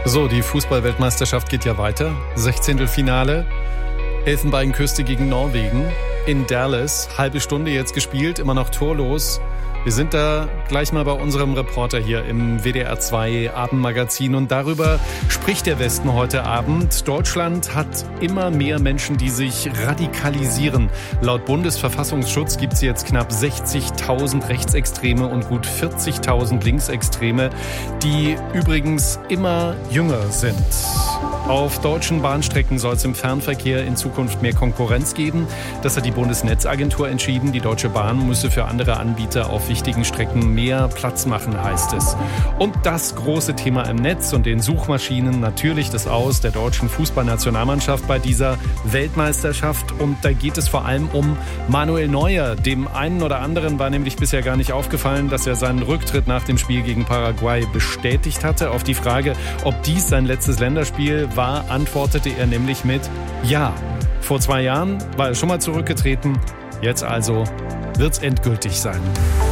So, die Fußball-Weltmeisterschaft geht ja weiter. 16. Finale, Elfenbeinküste gegen Norwegen in Dallas. Halbe Stunde jetzt gespielt, immer noch torlos. Wir sind da gleich mal bei unserem Reporter hier im WDR 2 Abendmagazin und darüber spricht der Westen heute Abend. Deutschland hat immer mehr Menschen, die sich radikalisieren. Laut Bundesverfassungsschutz gibt es jetzt knapp 60.000 Rechtsextreme und gut 40.000 Linksextreme, die übrigens immer jünger sind. Auf deutschen Bahnstrecken soll es im Fernverkehr in Zukunft mehr Konkurrenz geben. Das hat die Bundesnetzagentur entschieden. Die Deutsche Bahn müsse für andere Anbieter auf wichtigen Strecken mehr Platz machen, heißt es. Und das große Thema im Netz und den Suchmaschinen, natürlich das Aus der deutschen Fußballnationalmannschaft bei dieser Weltmeisterschaft. Und da geht es vor allem um Manuel Neuer. Dem einen oder anderen war nämlich bisher gar nicht aufgefallen, dass er seinen Rücktritt nach dem Spiel gegen Paraguay bestätigt hatte. Auf die Frage, ob dies sein letztes Länderspiel war, antwortete er nämlich mit Ja. Vor 2 Jahren war er schon mal zurückgetreten. Jetzt also wird's endgültig sein.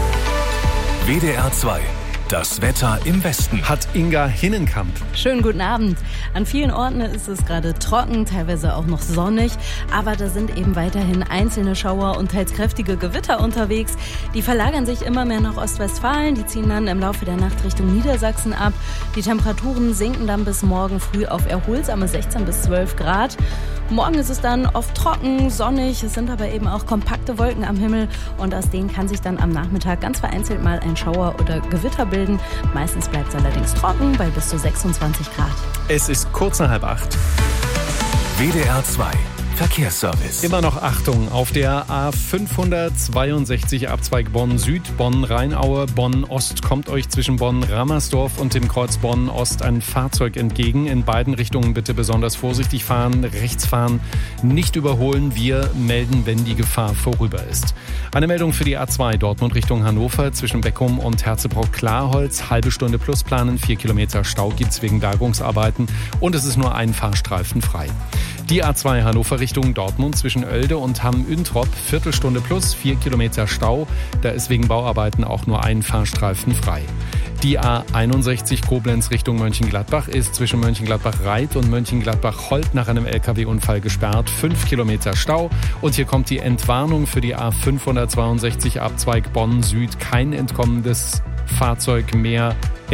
WDR 2. Das Wetter im Westen. Hat Inga Hinnenkamp. Schönen guten Abend. An vielen Orten ist es gerade trocken, teilweise auch noch sonnig. Aber da sind eben weiterhin einzelne Schauer und teils kräftige Gewitter unterwegs. Die verlagern sich immer mehr nach Ostwestfalen. Die ziehen dann im Laufe der Nacht Richtung Niedersachsen ab. Die Temperaturen sinken dann bis morgen früh auf erholsame 16 bis 12 Grad. Morgen ist es dann oft trocken, sonnig. Es sind aber eben auch kompakte Wolken am Himmel. Und aus denen kann sich dann am Nachmittag ganz vereinzelt mal ein Schauer oder Gewitter bilden. Meistens bleibt es allerdings trocken bei bis zu 26 Grad. Es ist kurz nach 7:30. WDR 2. Verkehrsservice. Immer noch Achtung, auf der A562 Abzweig Bonn-Süd, Bonn-Rheinaue, Bonn-Ost kommt euch zwischen Bonn-Rammersdorf und dem Kreuz Bonn-Ost ein Fahrzeug entgegen. In beiden Richtungen bitte besonders vorsichtig fahren, rechts fahren, nicht überholen. Wir melden, wenn die Gefahr vorüber ist. Eine Meldung für die A2 Dortmund Richtung Hannover zwischen Beckum und Herzebrock-Klarholz. Halbe Stunde plus planen, 4 Kilometer Stau gibt's wegen Bergungsarbeiten und es ist nur ein Fahrstreifen frei. Die A2 Hannover Richtung Dortmund zwischen Oelde und Hamm-Üntrop, Viertelstunde plus, 4 Kilometer Stau. Da ist wegen Bauarbeiten auch nur ein Fahrstreifen frei. Die A61 Koblenz Richtung Mönchengladbach ist zwischen Mönchengladbach-Reit und Mönchengladbach-Holt nach einem LKW-Unfall gesperrt. 5 Kilometer Stau. Und hier kommt die Entwarnung für die A562 Abzweig Bonn-Süd. Kein entkommendes Fahrzeug mehr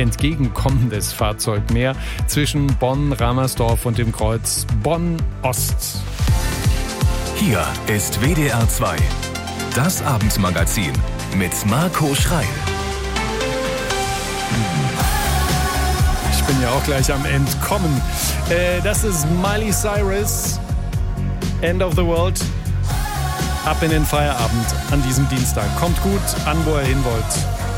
zwischen Bonn-Ramersdorf und dem Kreuz Bonn-Ost. Hier ist WDR 2. Das Abendmagazin mit Marco Schreil. Ich bin ja auch gleich am Entkommen. Das ist Miley Cyrus, End of the World. Ab in den Feierabend an diesem Dienstag. Kommt gut an, wo ihr hin wollt.